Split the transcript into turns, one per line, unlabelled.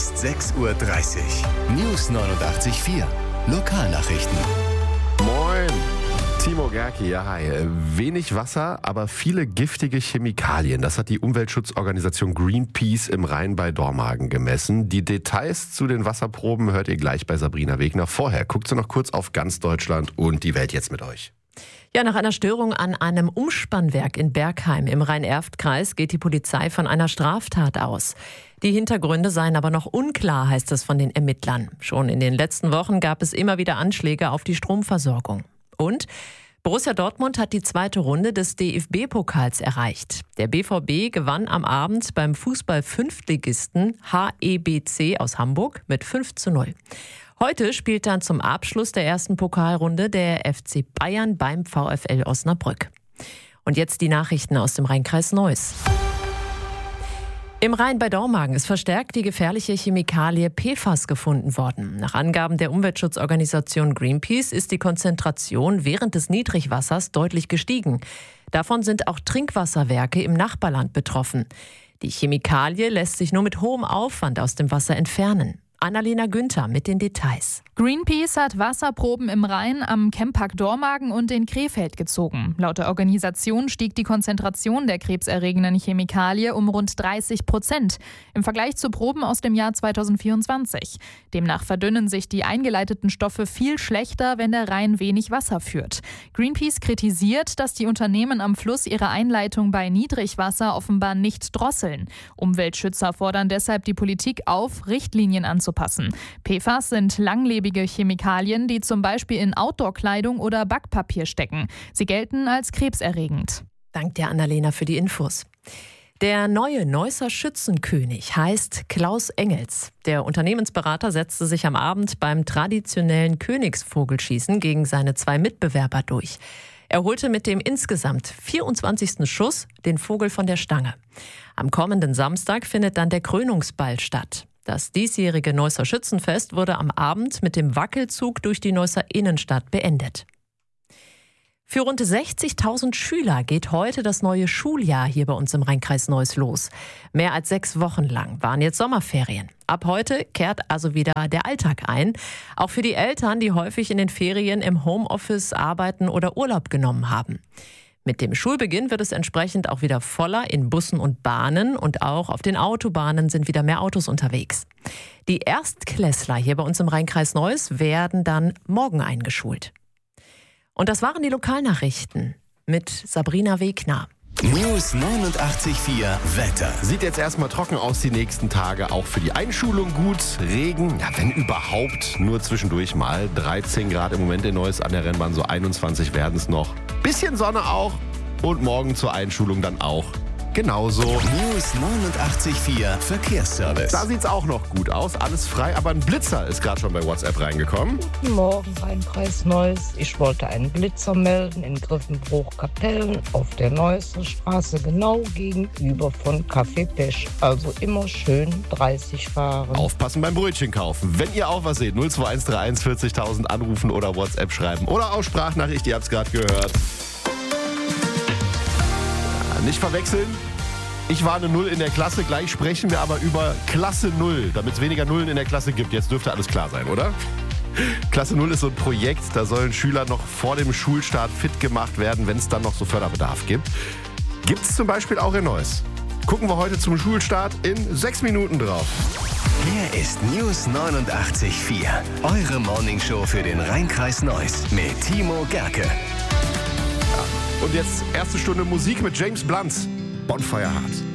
ist 6:30 Uhr. News 89.4. Lokalnachrichten.
Moin, Timo Gerke, ja hi. Wenig Wasser, aber viele giftige Chemikalien. Das hat die Umweltschutzorganisation Greenpeace im Rhein bei Dormagen gemessen. Die Details zu den Wasserproben hört ihr gleich bei Sabrina Wegner. Vorher guckt sie noch kurz auf ganz Deutschland und die Welt jetzt mit euch.
Ja, nach einer Störung an einem Umspannwerk in Bergheim im Rhein-Erft-Kreis geht die Polizei von einer Straftat aus. Die Hintergründe seien aber noch unklar, heißt es von den Ermittlern. Schon in den letzten Wochen gab es immer wieder Anschläge auf die Stromversorgung. Und Borussia Dortmund hat die zweite Runde des DFB-Pokals erreicht. Der BVB gewann am Abend beim Fußball-Fünftligisten HEBC aus Hamburg mit 5:0. Heute spielt dann zum Abschluss der ersten Pokalrunde der FC Bayern beim VfL Osnabrück. Und jetzt die Nachrichten aus dem Rheinkreis Neuss. Im Rhein bei Dormagen ist verstärkt die gefährliche Chemikalie PFAS gefunden worden. Nach Angaben der Umweltschutzorganisation Greenpeace ist die Konzentration während des Niedrigwassers deutlich gestiegen. Davon sind auch Trinkwasserwerke im Nachbarland betroffen. Die Chemikalie lässt sich nur mit hohem Aufwand aus dem Wasser entfernen. Annalena Günther mit den Details.
Greenpeace hat Wasserproben im Rhein, am Camppark Dormagen und in Krefeld gezogen. Laut der Organisation stieg die Konzentration der krebserregenden Chemikalie um rund 30% im Vergleich zu Proben aus dem Jahr 2024. Demnach verdünnen sich die eingeleiteten Stoffe viel schlechter, wenn der Rhein wenig Wasser führt. Greenpeace kritisiert, dass die Unternehmen am Fluss ihre Einleitung bei Niedrigwasser offenbar nicht drosseln. Umweltschützer fordern deshalb die Politik auf, Richtlinien anzupassen. PFAS sind langlebige Chemikalien, die zum Beispiel in Outdoor-Kleidung oder Backpapier stecken. Sie gelten als krebserregend.
Dank der Annalena für die Infos. Der neue Neusser Schützenkönig heißt Klaus Engels. Der Unternehmensberater setzte sich am Abend beim traditionellen Königsvogelschießen gegen seine 2 Mitbewerber durch. Er holte mit dem insgesamt 24. Schuss den Vogel von der Stange. Am kommenden Samstag findet dann der Krönungsball statt. Das diesjährige Neusser Schützenfest wurde am Abend mit dem Wackelzug durch die Neusser Innenstadt beendet. Für rund 60.000 Schüler geht heute das neue Schuljahr hier bei uns im Rheinkreis Neuss los. Mehr als 6 Wochen lang waren jetzt Sommerferien. Ab heute kehrt also wieder der Alltag ein. Auch für die Eltern, die häufig in den Ferien im Homeoffice arbeiten oder Urlaub genommen haben. Mit dem Schulbeginn wird es entsprechend auch wieder voller in Bussen und Bahnen und auch auf den Autobahnen sind wieder mehr Autos unterwegs. Die Erstklässler hier bei uns im Rheinkreis Neuss werden dann morgen eingeschult. Und das waren die Lokalnachrichten mit Sabrina Wegner.
News 89.4 Wetter.
Sieht jetzt erstmal trocken aus die nächsten Tage, auch für die Einschulung gut. Regen, ja wenn überhaupt, nur zwischendurch mal. 13 Grad im Moment in Neuss an der Rennbahn, so 21 werden es noch. Bisschen Sonne auch und morgen zur Einschulung dann auch. Genauso.
News 89.4 Verkehrsservice.
Da sieht's auch noch gut aus, alles frei, aber ein Blitzer ist gerade schon bei WhatsApp reingekommen.
Guten Morgen, Rheinkreis Neuss. Ich wollte einen Blitzer melden in Griffenbruch-Kapellen auf der Neusser Straße, genau gegenüber von Café Pesch. Also immer schön 30 fahren.
Aufpassen beim Brötchen kaufen. Wenn ihr auch was seht, 02131 40.000 anrufen oder WhatsApp schreiben oder auch Sprachnachricht, ihr habt's gerade gehört. Nicht verwechseln. Ich war eine 0 in der Klasse. Gleich sprechen wir aber über Klasse 0, damit es weniger Nullen in der Klasse gibt. Jetzt dürfte alles klar sein, oder? Klasse 0 ist so ein Projekt, da sollen Schüler noch vor dem Schulstart fit gemacht werden, wenn es dann noch so Förderbedarf gibt. Gibt es zum Beispiel auch in Neuss. Gucken wir heute zum Schulstart in 6 Minuten drauf.
Hier ist News 89.4. Eure Morningshow für den Rheinkreis Neuss mit Timo Gerke.
Und jetzt erste Stunde Musik mit James Blunt. Bonfire Heart.